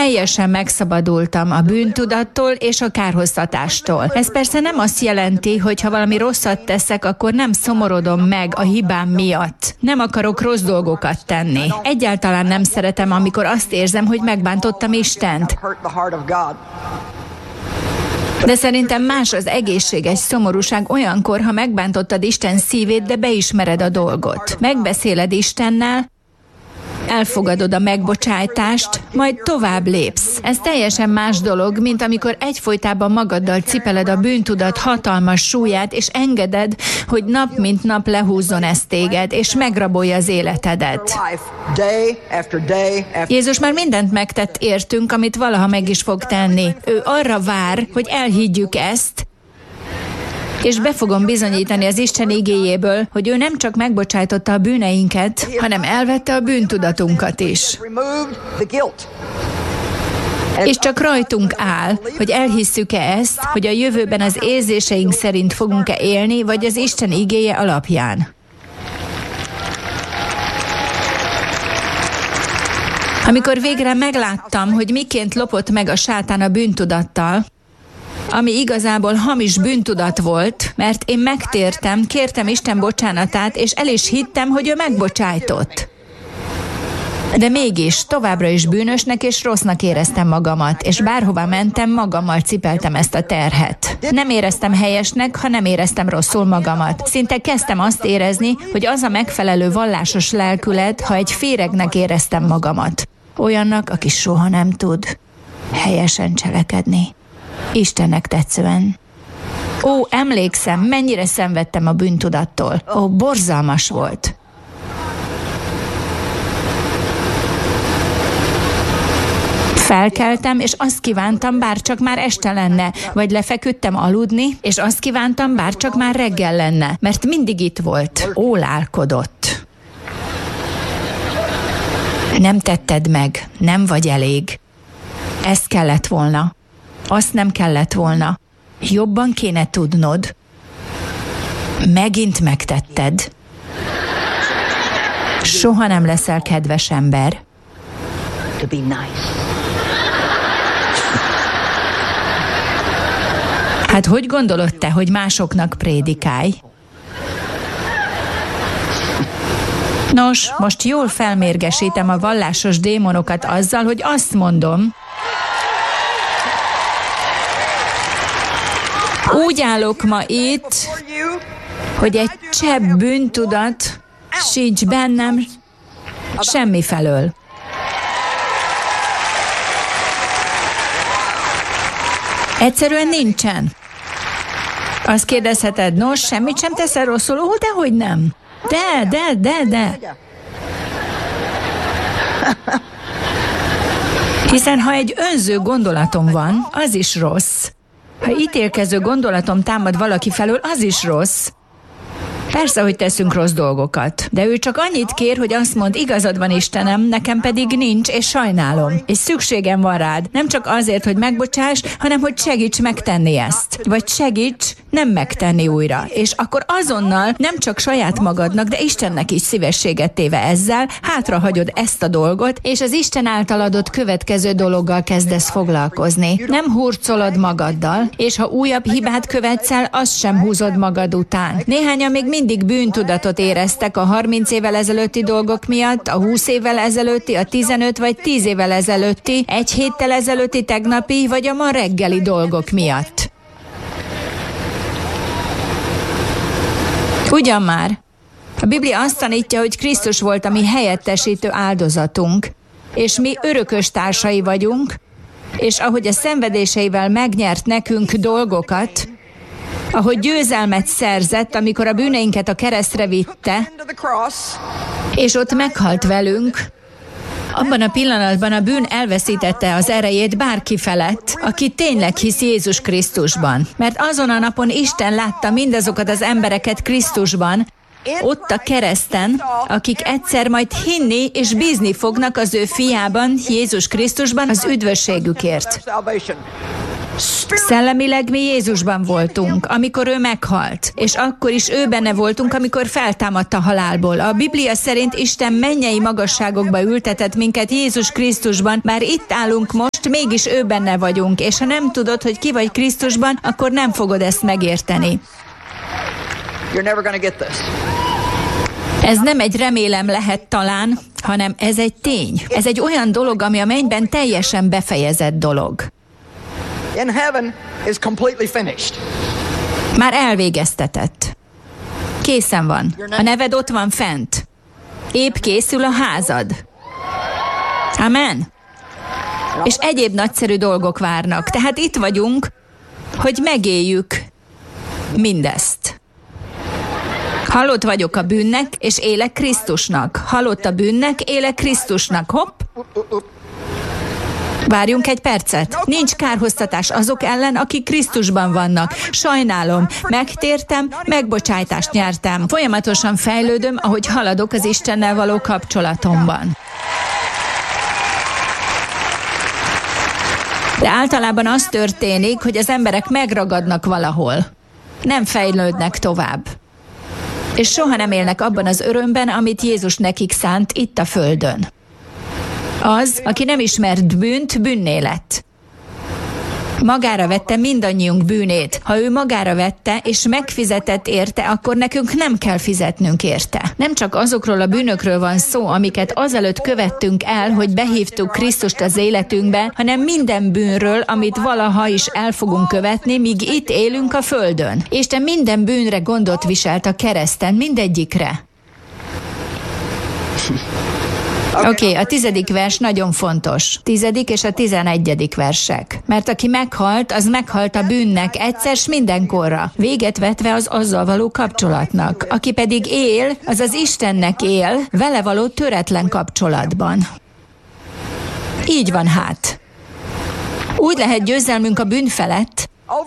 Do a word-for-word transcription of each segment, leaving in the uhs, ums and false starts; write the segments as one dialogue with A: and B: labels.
A: Teljesen megszabadultam a bűntudattól és a kárhoztatástól. Ez persze nem azt jelenti, hogy ha valami rosszat teszek, akkor nem szomorodom meg a hibám miatt. Nem akarok rossz dolgokat tenni. Egyáltalán nem szeretem, amikor azt érzem, hogy megbántottam Istent. De szerintem más az egészséges szomorúság olyankor, ha megbántottad Isten szívét, de beismered a dolgot. Megbeszéled Istennel, elfogadod a megbocsájtást, majd tovább lépsz. Ez teljesen más dolog, mint amikor egyfolytában magaddal cipeled a bűntudat hatalmas súlyát, és engeded, hogy nap mint nap lehúzzon ezt téged, és megrabolja az életedet. Jézus már mindent megtett értünk, amit valaha meg is fog tenni. Ő arra vár, hogy elhiggyük ezt, és be fogom bizonyítani az Isten igéjéből, hogy ő nem csak megbocsájtotta a bűneinket, hanem elvette a bűntudatunkat is. És csak rajtunk áll, hogy elhisszük-e ezt, hogy a jövőben az érzéseink szerint fogunk-e élni, vagy az Isten igéje alapján. Amikor végre megláttam, hogy miként lopott meg a sátán a bűntudattal, ami igazából hamis bűntudat volt, mert én megtértem, kértem Isten bocsánatát, és el is hittem, hogy ő megbocsájtott. De mégis továbbra is bűnösnek és rossznak éreztem magamat, és bárhova mentem, magammal cipeltem ezt a terhet. Nem éreztem helyesnek, ha nem éreztem rosszul magamat. Szinte kezdtem azt érezni, hogy az a megfelelő vallásos lelkület, ha egy féregnek éreztem magamat. Olyannak, aki soha nem tud helyesen cselekedni. Istennek tetszően. Ó, emlékszem, mennyire szenvedtem a bűntudattól. Ó, borzalmas volt. Felkeltem, és azt kívántam, bár csak már este lenne, vagy lefeküdtem aludni, és azt kívántam, bár csak már reggel lenne, mert mindig itt volt, ólálkodott. Nem tetted meg, nem vagy elég. Ezt kellett volna. Azt nem kellett volna. Jobban kéne tudnod. Megint megtetted. Soha nem leszel kedves ember. Hát hogy gondolod te, hogy másoknak prédikálj? Nos, most jól felmérgesítem a vallásos démonokat azzal, hogy azt mondom, úgy állok ma itt, hogy egy csepp bűntudat sincs bennem semmifelől. Egyszerűen nincsen. Azt kérdezheted, nos, semmit sem teszel rosszul? Ó, dehogy nem. De, de, de, de. Hiszen ha egy önző gondolatom van, az is rossz. Ha ítélkező gondolatom támad valaki felől, az is rossz. Persze, hogy teszünk rossz dolgokat, de ő csak annyit kér, hogy azt mond, igazad van Istenem, nekem pedig nincs, és sajnálom. És szükségem van rád, nem csak azért, hogy megbocsáss, hanem hogy segíts megtenni ezt. Vagy segíts nem megtenni újra. És akkor azonnal nem csak saját magadnak, de Istennek is szívességet téve ezzel, hátrahagyod ezt a dolgot, és az Isten által adott következő dologgal kezdesz foglalkozni. Nem hurcolod magaddal, és ha újabb hibát követsz el, azt sem húzod magad után. Néhányan még mindig bűntudatot éreztek a harminc évvel ezelőtti dolgok miatt, a húsz évvel ezelőtti, a tizenöt vagy tíz évvel ezelőtti, egy héttel ezelőtti, tegnapi vagy a ma reggeli dolgok miatt. Ugyan már, a Biblia azt tanítja, hogy Krisztus volt a mi helyettesítő áldozatunk, és mi örökös társai vagyunk, és ahogy a szenvedéseivel megnyert nekünk dolgokat, ahogy győzelmet szerzett, amikor a bűneinket a keresztre vitte, és ott meghalt velünk, abban a pillanatban a bűn elveszítette az erejét bárki felett, aki tényleg hisz Jézus Krisztusban. Mert azon a napon Isten látta mindazokat az embereket Krisztusban, ott a kereszten, akik egyszer majd hinni és bízni fognak az ő fiában, Jézus Krisztusban az üdvösségükért. Szellemileg mi Jézusban voltunk, amikor ő meghalt, és akkor is ő benne voltunk, amikor feltámadt a halálból. A Biblia szerint Isten mennyei magasságokba ültetett minket Jézus Krisztusban, bár itt állunk most, mégis ő benne vagyunk, és ha nem tudod, hogy ki vagy Krisztusban, akkor nem fogod ezt megérteni.
B: You're never going to get this.
A: Ez nem egy remélem lehet talán, hanem ez egy tény. Ez egy olyan dolog, ami a mennyben teljesen befejezett dolog.
B: In heaven is completely finished.
A: Már elvégeztetett. Készen van. A neved ott van fent. Épp készül a házad. Amen. És egyéb nagyszerű dolgok várnak. Tehát itt vagyunk, hogy megéljük mindezt. Halott vagyok a bűnnek, és élek Krisztusnak. Halott a bűnnek, élek Krisztusnak. Hopp! Várjunk egy percet. Nincs kárhoztatás azok ellen, akik Krisztusban vannak. Sajnálom, megtértem, megbocsájtást nyertem. Folyamatosan fejlődöm, ahogy haladok az Istennel való kapcsolatomban. De általában az történik, hogy az emberek megragadnak valahol. Nem fejlődnek tovább. És soha nem élnek abban az örömben, amit Jézus nekik szánt itt a földön. Az, aki nem ismert bűnt, bűnné lett. Magára vette mindannyiunk bűnét. Ha ő magára vette, és megfizetett érte, akkor nekünk nem kell fizetnünk érte. Nem csak azokról a bűnökről van szó, amiket azelőtt követtünk el, hogy behívtuk Krisztust az életünkbe, hanem minden bűnről, amit valaha is el fogunk követni, míg itt élünk a földön. Isten minden bűnre gondot viselt a kereszten, mindegyikre. Oké, okay, a tizedik vers nagyon fontos. Tizedik és a tizenegyedik versek. Mert aki meghalt, az meghalt a bűnnek egyszer s mindenkorra, véget vetve az azzal való kapcsolatnak. Aki pedig él, az az Istennek él, vele való töretlen kapcsolatban. Így van hát. Úgy lehet győzelmünk a bűn felett,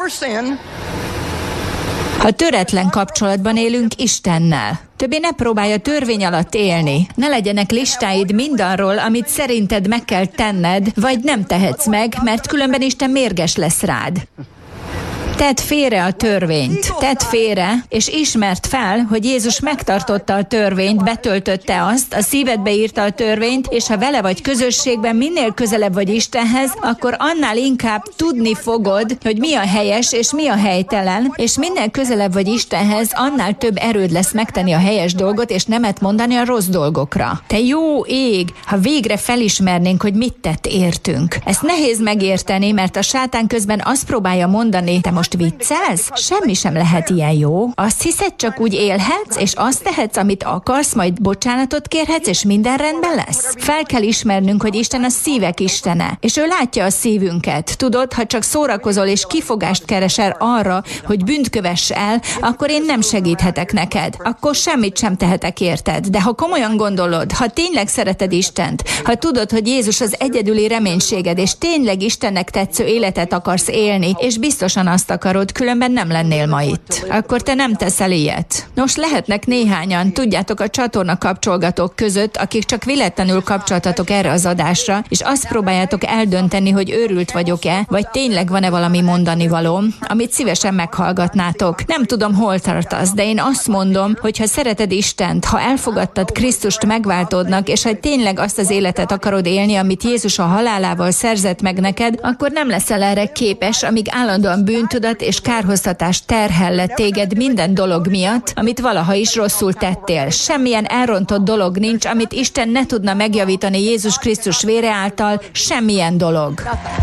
A: ha töretlen kapcsolatban élünk Istennel. Többé ne próbálj a törvény alatt élni. Ne legyenek listáid mindarról, amit szerinted meg kell tenned, vagy nem tehetsz meg, mert különben Isten mérges lesz rád. Tedd félre a törvényt, tedd félre, és ismerd fel, hogy Jézus megtartotta a törvényt, betöltötte azt, a szívedbe írta a törvényt, és ha vele vagy közösségben, minél közelebb vagy Istenhez, akkor annál inkább tudni fogod, hogy mi a helyes és mi a helytelen, és minél közelebb vagy Istenhez, annál több erőd lesz megtenni a helyes dolgot, és nemet mondani a rossz dolgokra. Te jó ég, ha végre felismernénk, hogy mit tett értünk. Ezt nehéz megérteni, mert a sátán közben azt próbálja mondani, te most viccelsz? Semmi sem lehet ilyen jó. Azt hiszed, csak úgy élhetsz, és azt tehetsz, amit akarsz, majd bocsánatot kérhetsz, és minden rendben lesz? Fel kell ismernünk, hogy Isten a szívek istene, és ő látja a szívünket. Tudod, ha csak szórakozol és kifogást keresel arra, hogy bűnt kövess el, akkor én nem segíthetek neked. Akkor semmit sem tehetek érted. De ha komolyan gondolod, ha tényleg szereted Istent, ha tudod, hogy Jézus az egyedüli reménységed, és tényleg Istennek tetsző életet akarsz élni, és biztosan azt akarod, különben nem lennél ma itt. Akkor te nem teszel ilyet. Nos, lehetnek néhányan, tudjátok, a csatorna kapcsolgatók között, akik csak véletlenül kapcsoltatok erre az adásra, és azt próbáljátok eldönteni, hogy őrült vagyok-e, vagy tényleg van-e valami mondani valóm, amit szívesen meghallgatnátok. Nem tudom, hol tartasz, de én azt mondom, hogy ha szereted Istent, ha elfogadtad Krisztust megváltódnak, és ha tényleg azt az életet akarod élni, amit Jézus a halálával szerzett meg neked, akkor nem leszel erre képes, amíg állandóan bűntudat és kárhoztatás terhellett téged minden dolog miatt, amit valaha is rosszul tettél. Semmilyen elrontott dolog nincs, amit Isten ne tudna megjavítani Jézus Krisztus vére által, semmilyen dolog.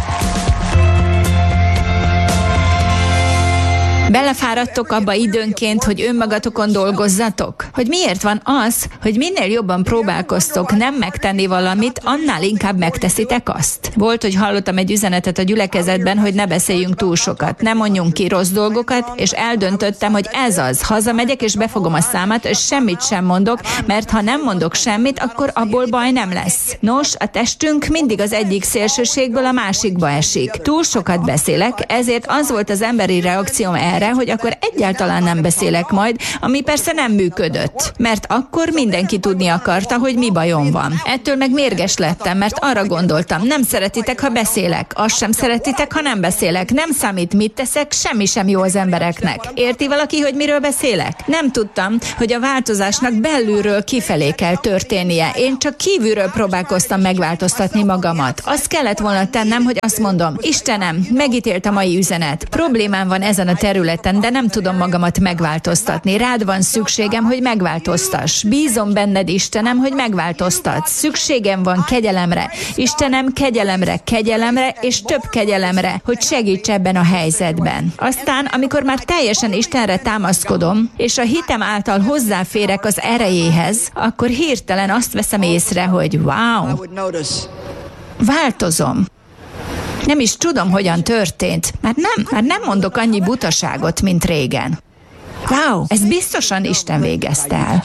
A: Belefáradtok abba időnként, hogy önmagatokon dolgozzatok? Hogy miért van az, hogy minél jobban próbálkoztok nem megtenni valamit, annál inkább megteszitek azt? Volt, hogy hallottam egy üzenetet a gyülekezetben, hogy ne beszéljünk túl sokat, ne mondjunk ki rossz dolgokat, és eldöntöttem, hogy ez az. Hazamegyek, és befogom a számat, és semmit sem mondok, mert ha nem mondok semmit, akkor abból baj nem lesz. Nos, a testünk mindig az egyik szélsőségből a másikba esik. Túl sokat beszélek, ezért az volt az emberi reakcióm erre, Istenre, hogy akkor egyáltalán nem beszélek majd, ami persze nem működött. Mert akkor mindenki tudni akarta, hogy mi bajom van. Ettől meg mérges lettem, mert arra gondoltam, nem szeretitek, ha beszélek. Azt sem szeretitek, ha nem beszélek. Nem számít, mit teszek, semmi sem jó az embereknek. Érti valaki, hogy miről beszélek? Nem tudtam, hogy a változásnak belülről kifelé kell történnie. Én csak kívülről próbálkoztam megváltoztatni magamat. Azt kellett volna tennem, hogy azt mondom, Istenem, megítélt a mai üzenet. Problémám van ezen a területen, de nem tudom magamat megváltoztatni. Rád van szükségem, hogy megváltoztass. Bízom benned, Istenem, hogy megváltoztatsz. Szükségem van kegyelemre. Istenem, kegyelemre, kegyelemre és több kegyelemre, hogy segíts ebben a helyzetben. Aztán, amikor már teljesen Istenre támaszkodom, és a hitem által hozzáférek az erejéhez, akkor hirtelen azt veszem észre, hogy wow, változom. Nem is tudom, hogyan történt. Már nem, már nem mondok annyi butaságot, mint régen. Wow, ez biztosan Isten végezte el.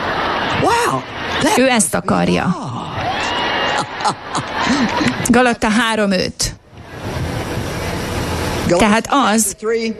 A: Ő ezt akarja. Galata három öt. Tehát az,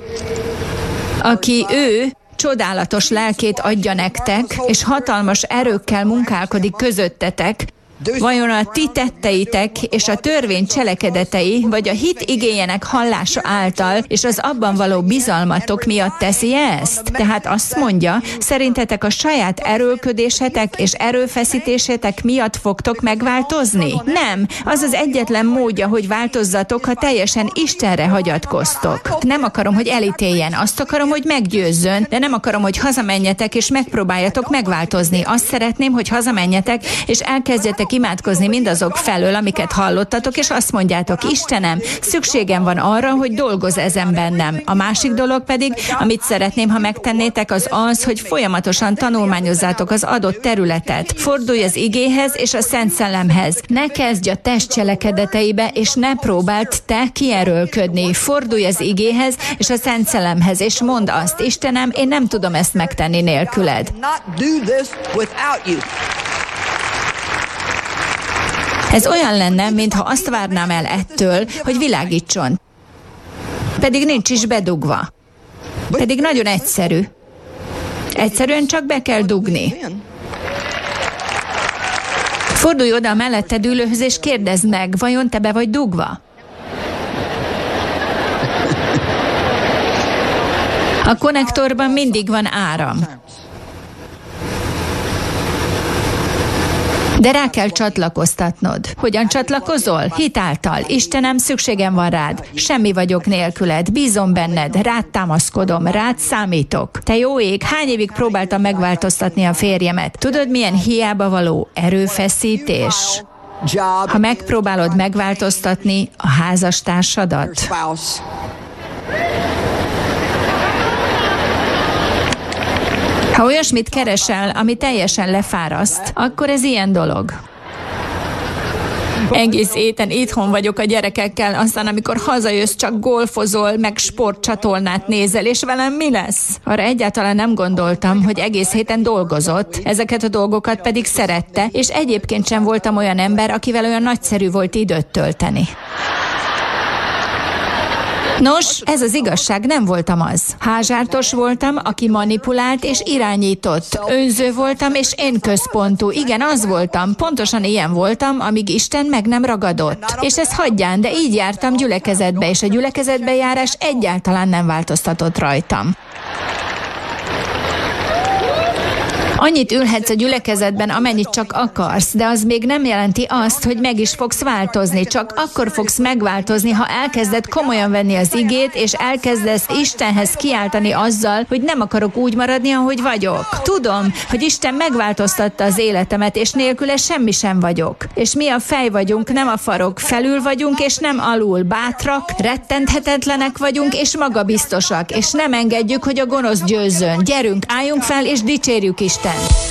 A: aki ő csodálatos lelkét adja nektek, és hatalmas erőkkel munkálkodik közöttetek, vajon a ti tetteitek és a törvény cselekedetei, vagy a hit igéjének hallása által, és az abban való bizalmatok miatt teszi ezt? Tehát azt mondja, szerintetek a saját erőlködésetek és erőfeszítésetek miatt fogtok megváltozni? Nem, az az egyetlen módja, hogy változzatok, ha teljesen Istenre hagyatkoztok. Nem akarom, hogy elítéljen, azt akarom, hogy meggyőzzön, de nem akarom, hogy hazamenjetek és megpróbáljatok megváltozni. Azt szeretném, hogy hazamenjetek és elkezdjetek imádkozni mindazok felől, amiket hallottatok, és azt mondjátok, Istenem, szükségem van arra, hogy dolgozz ezen bennem. A másik dolog pedig, amit szeretném, ha megtennétek, az az, hogy folyamatosan tanulmányozzátok az adott területet. Fordulj az igéhez és a Szent Szellemhez. Ne kezdj a test cselekedeteibe, és ne próbáld te kierőlködni. Fordulj az igéhez és a Szent Szellemhez, és mondd azt, Istenem, én nem tudom ezt megtenni nélküled. Ez olyan lenne, mintha azt várnám el ettől, hogy világítson. Pedig nincs is bedugva. Pedig nagyon egyszerű. Egyszerűen csak be kell dugni. Fordulj oda a melletted ülőhöz, és kérdezd meg, vajon te be vagy dugva? A konnektorban mindig van áram. De rá kell csatlakoztatnod. Hogyan csatlakozol? Hitáltal. Istenem, szükségem van rád. Semmi vagyok nélküled. Bízom benned. Rád támaszkodom. Rád számítok. Te jó ég, hány évig próbáltam megváltoztatni a férjemet? Tudod, milyen hiába való erőfeszítés? Ha megpróbálod megváltoztatni a házastársadat? Ha olyasmit keresel, ami teljesen lefáraszt, akkor ez ilyen dolog. Egész héten itthon vagyok a gyerekekkel, aztán amikor hazajössz, csak golfozol, meg sportcsatornát nézel, és velem mi lesz? Arra egyáltalán nem gondoltam, hogy egész héten dolgozott, ezeket a dolgokat pedig szerette, és egyébként sem voltam olyan ember, akivel olyan nagyszerű volt időt tölteni. Nos, ez az igazság, nem voltam az. Házsártos voltam, aki manipulált és irányított. Önző voltam és én központú. Igen, az voltam. Pontosan ilyen voltam, amíg Isten meg nem ragadott. És ez hagyján, de így jártam gyülekezetbe, és a gyülekezetbe járás egyáltalán nem változtatott rajtam. Annyit ülhetsz a gyülekezetben, amennyit csak akarsz, de az még nem jelenti azt, hogy meg is fogsz változni. Csak akkor fogsz megváltozni, ha elkezded komolyan venni az igét, és elkezdesz Istenhez kiáltani azzal, hogy nem akarok úgy maradni, ahogy vagyok. Tudom, hogy Isten megváltoztatta az életemet, és nélküle semmi sem vagyok. És mi a fej vagyunk, nem a farok. Felül vagyunk, és nem alul. Bátrak, rettenthetetlenek vagyunk, és magabiztosak. És nem engedjük, hogy a gonosz győzzön. Gyerünk, álljunk fel, és dicsérjük Isten.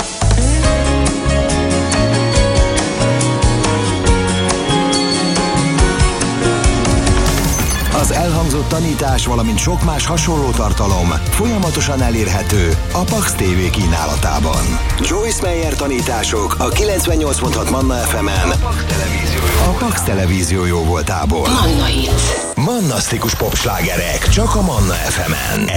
C: Az elhangzott tanítás, valamint sok más hasonló tartalom folyamatosan elérhető a Pax té vé kínálatában. Joyce Meyer tanítások a kilencvennyolc pont hat Manna ef emen, a Pax televízió jó voltából. Manna Hit. Mannasztikus popslágerek csak a Manna ef emen.